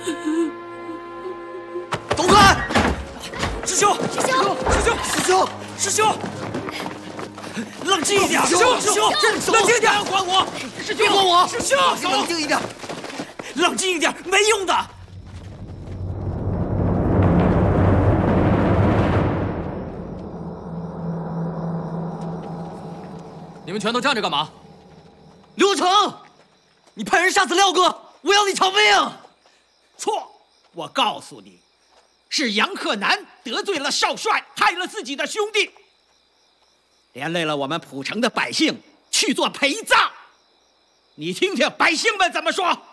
走开！ 师兄，师兄，师兄， 师兄， 师兄，冷静一点！师兄，冷静一点！管我！师兄， 管我！ 师兄， 冷静一点！ 冷静一点，没用的。 你们全都站着干嘛？ 刘成，你派人杀死廖哥，我要你偿命！ 错，我告诉你，是杨克南得罪了少帅，害了自己的兄弟，连累了我们蒲城的百姓去做陪葬。你听听百姓们怎么说？